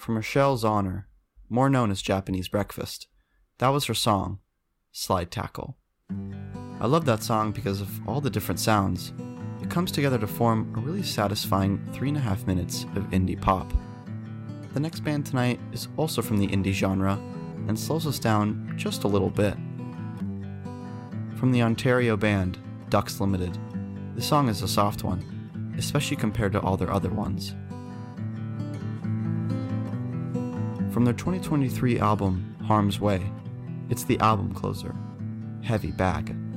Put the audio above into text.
from Rochelle Zahner, more known as Japanese Breakfast. That was her song, Slide Tackle. I love that song because of all the different sounds. It comes together to form a really satisfying 3.5 minutes of indie pop. The next band tonight is also from the indie genre and slows us down just a little bit. From the Ontario band, Ducks Limited, this song is a soft one, especially compared to all their other ones. From their 2023 album, Harm's Way, it's the album closer, Heavy Bag.